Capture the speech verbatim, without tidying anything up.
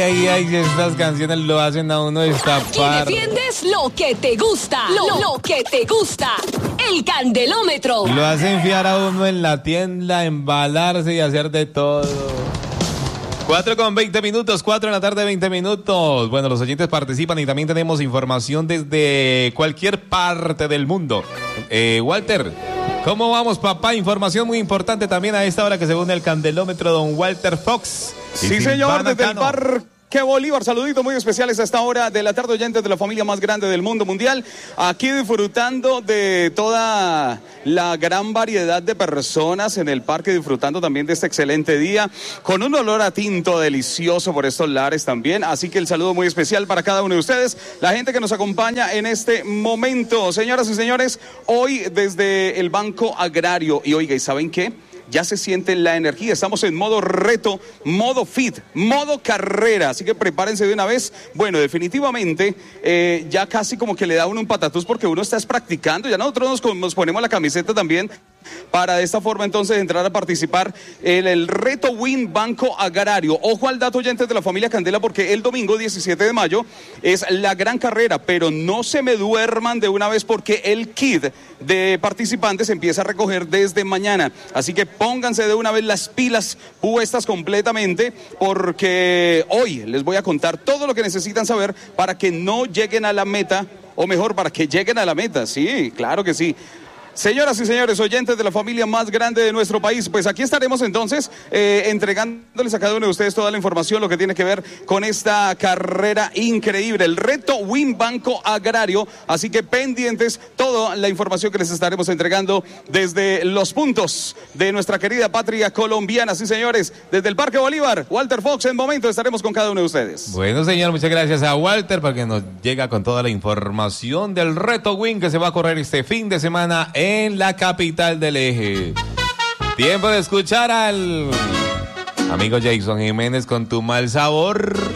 Ay, ay, estas canciones lo hacen a uno destapar. Aquí defiendes lo que te gusta, lo, lo que te gusta. El Candelómetro. Lo hacen fiar a uno en la tienda, embalarse y hacer de todo. cuatro con veinte minutos, cuatro en la tarde, veinte minutos. Bueno, los oyentes participan y también tenemos información desde cualquier parte del mundo. Eh, Walter, ¿cómo vamos, papá? Información muy importante también a esta hora que se une el Candelómetro, don Walter Fox. Sí, señor, desde el Parque Bolívar, saluditos muy especiales a esta hora de la tarde, oyentes de la familia más grande del mundo mundial, aquí disfrutando de toda la gran variedad de personas en el parque, disfrutando también de este excelente día, con un olor a tinto delicioso por estos lares también, así que el saludo muy especial para cada uno de ustedes, la gente que nos acompaña en este momento. Señoras y señores, hoy desde el Banco Agrario, y oiga, ¿y saben qué? Ya se siente la energía, estamos en modo reto, modo fit, modo carrera, así que prepárense de una vez. Bueno, definitivamente eh, ya casi como que le da uno un patatús porque uno está practicando, ya nosotros nos, nos ponemos la camiseta también para de esta forma entonces entrar a participar en el reto Win Banco Agrario. Ojo al dato, oyentes de la familia Candela, porque el domingo diecisiete de mayo es la gran carrera, pero no se me duerman de una vez porque el kit de participantes empieza a recoger desde mañana, así que pónganse de una vez las pilas puestas completamente, porque hoy les voy a contar todo lo que necesitan saber para que no lleguen a la meta, o mejor, para que lleguen a la meta. Sí, claro que sí. Señoras y señores, oyentes de la familia más grande de nuestro país, pues aquí estaremos entonces eh, entregándoles a cada uno de ustedes toda la información, lo que tiene que ver con esta carrera increíble, el reto Win Banco Agrario, así que pendientes toda la información que les estaremos entregando desde los puntos de nuestra querida patria colombiana. Sí, señores, desde el Parque Bolívar, Walter Fox, en momento estaremos con cada uno de ustedes. Bueno, señor, muchas gracias a Walter porque nos llega con toda la información del reto Win que se va a correr este fin de semana en la capital del eje. Tiempo de escuchar al amigo Jason Jiménez con Tu Mal Sabor.